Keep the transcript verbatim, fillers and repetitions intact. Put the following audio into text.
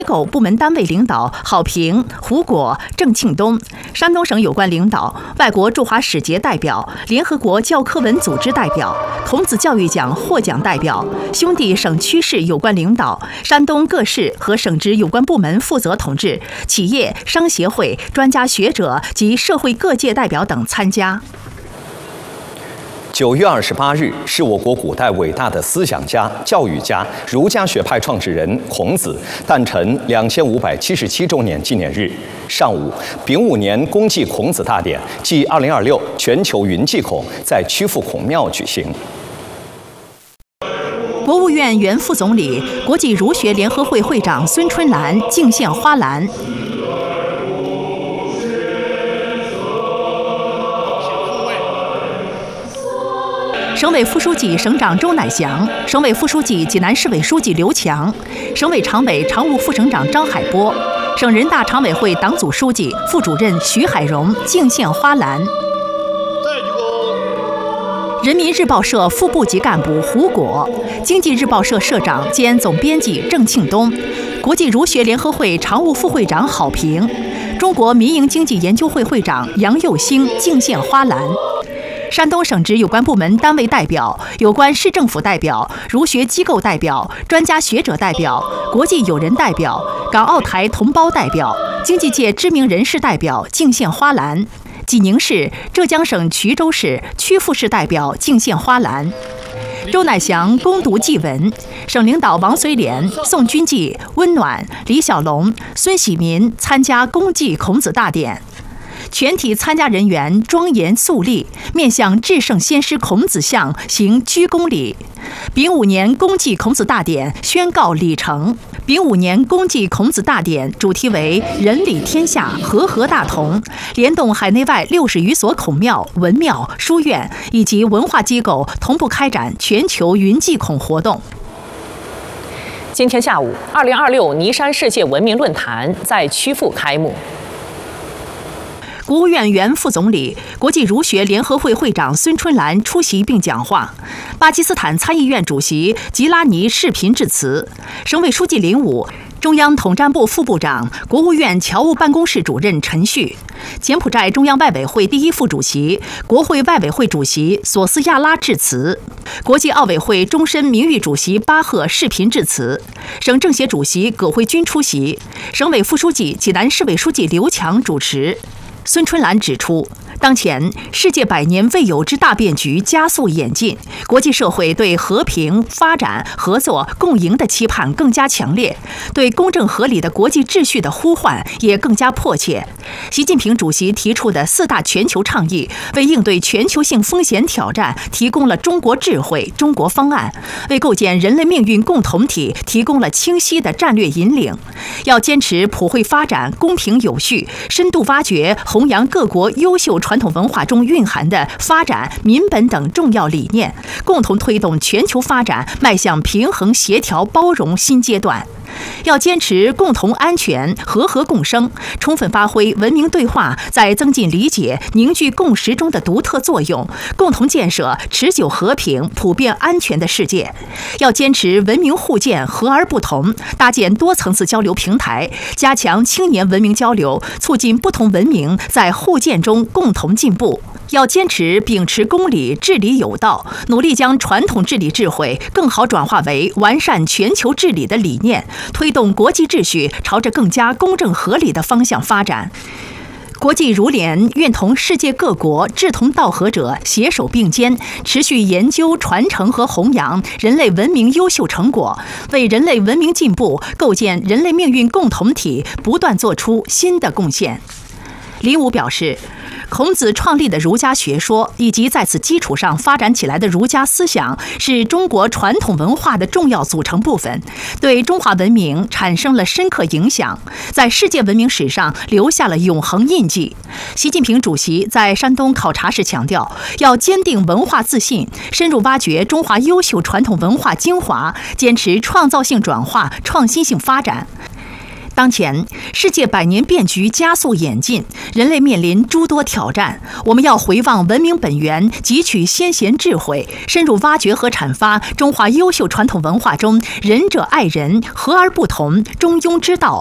机构部门单位领导郝平、胡果、郑庆东，山东省有关领导、外国驻华使节代表、联合国教科文组织代表、孔子教育奖获奖代表、兄弟省区市有关领导、山东各市和省直有关部门负责同志、企业、商协会、专家学者及社会各界代表等参加。 九月二十八日是我国古代伟大的思想家、教育家、儒家学派创始人孔子诞辰两千五百七十七周年纪念日。上午，丙午年公祭孔子大典暨二零二六全球云祭孔在曲阜孔庙举行。 国务院原副总理、国际儒学联合会会长孙春兰敬献花篮。省委副书记、省长周乃祥，省委副书记、济南市委书记刘强，省委常委、常务副省长张海波，省人大常委会党组书记、副主任徐海荣敬献花篮。人民日报社副部级干部胡果，经济日报社社长兼总编辑郑庆东，国际儒学联合会常务副会长郝平，中国民营经济研究会会长杨佑兴敬献花篮。山东省直有关部门单位代表、有关市政府代表、儒学机构代表、专家学者代表、国际友人代表、港澳台同胞代表、经济界知名人士代表敬献花篮。济宁市、浙江省衢州市、曲阜市代表敬献花篮。周乃祥恭读祭文，省领导王绥敛、宋君济、温暖、李小龙、孙喜民参加公祭孔子大典。全体参加人员庄严肃立，面向至圣先师孔子像行鞠躬礼。丙午年公祭孔子大典宣告礼成。丙午年公祭孔子大典主题为“仁理天下，和合大同”，联动海内外六十余所孔庙、文庙、书院以及文化机构，同步开展全球云祭孔活动。 今天下午，二零二六尼山世界文明论坛在曲阜开幕。 国务院原副总理、国际儒学联合会会长孙春兰出席并讲话。巴基斯坦参议院主席吉拉尼视频致辞。省委书记林武、中央统战部副部长、国务院侨务办公室主任陈旭，柬埔寨中央外委会第一副主席、国会外委会主席索斯亚拉致辞。国际奥委会终身名誉主席巴赫视频致辞。省政协主席葛慧君出席。省委副书记、济南市委书记刘强主持。孙春兰指出，当前世界百年未有之大变局加速演进，国际社会对和平、发展、合作、共赢的期盼更加强烈，对公正合理的国际秩序的呼唤也更加迫切。习近平主席提出的四大全球倡议，为应对全球性风险挑战提供了中国智慧、中国方案，为构建人类命运共同体提供了清晰的战略引领。要坚持普惠发展、公平有序，深度挖掘弘扬各国优秀传统文化中蕴含的发展、民本等重要理念，共同推动全球发展迈向平衡、协调、包容新阶段。要坚持共同安全、和合共生，充分发挥文明对话在增进理解、凝聚共识中的独特作用，共同建设持久和平、普遍安全的世界。要坚持文明互鉴、和而不同，搭建多层次交流平台，加强青年文明交流，促进不同文明在互鉴中共同进步。要坚持秉持公理、治理有道，努力将传统治理智慧更好转化为完善全球治理的理念，推动国际秩序朝着更加公正合理的方向发展。国际儒联愿同世界各国志同道合者携手并肩，持续研究、传承和弘扬人类文明优秀成果，为人类文明进步、构建人类命运共同体不断做出新的贡献。林武表示，孔子创立的儒家学说以及在此基础上发展起来的儒家思想，是中国传统文化的重要组成部分，对中华文明产生了深刻影响，在世界文明史上留下了永恒印记。习近平主席在山东考察时强调，要坚定文化自信，深入挖掘中华优秀传统文化精华，坚持创造性转化、创新性发展。 当前，世界百年变局加速演进，人类面临诸多挑战。我们要回望文明本源，汲取先贤智慧，深入挖掘和阐发中华优秀传统文化中仁者爱人、和而不同、中庸之道。